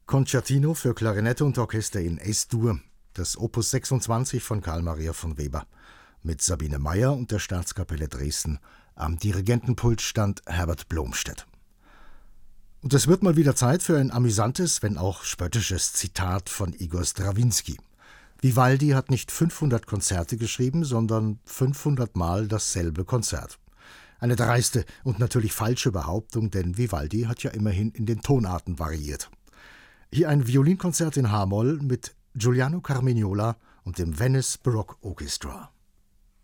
Concertino für Klarinette und Orchester in Es-Dur, das Opus 26 von Carl Maria von Weber, mit Sabine Meyer und der Staatskapelle Dresden. Am Dirigentenpult stand Herbert Blomstedt. Und es wird mal wieder Zeit für ein amüsantes, wenn auch spöttisches Zitat von Igor Strawinski. Vivaldi hat nicht 500 Konzerte geschrieben, sondern 500 Mal dasselbe Konzert. Eine dreiste und natürlich falsche Behauptung, denn Vivaldi hat ja immerhin in den Tonarten variiert. Hier ein Violinkonzert in H-Moll mit Giuliano Carmignola und dem Venice Baroque Orchestra.